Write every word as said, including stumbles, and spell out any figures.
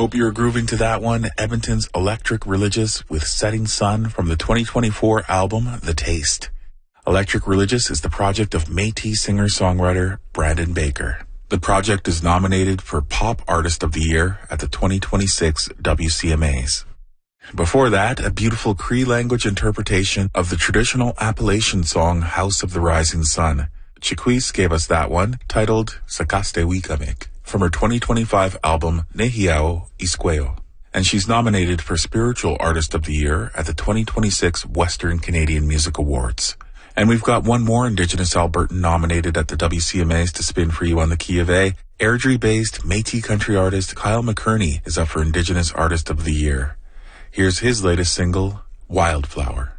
Hope you're grooving to that one. Edmonton's Electric Religious with Setting Sun from the twenty twenty-four album, The Taste. Electric Religious is the project of Métis singer-songwriter Brandon Baker. The project is nominated for Pop Artist of the Year at the twenty twenty-six W C M As. Before that, a beautiful Cree language interpretation of the traditional Appalachian song House of the Rising Sun. Chiquise gave us that one, titled Sakaste Wikamik, from her twenty twenty-five album Nehiao Isqueo. And she's nominated for Spiritual Artist of the Year at the twenty twenty-six Western Canadian Music Awards. And we've got one more Indigenous Albertan nominated at the W C M As to spin for you on the Key of A. Airdrie-based Métis country artist Kyle McCurney is up for Indigenous Artist of the Year. Here's his latest single, Wildflower.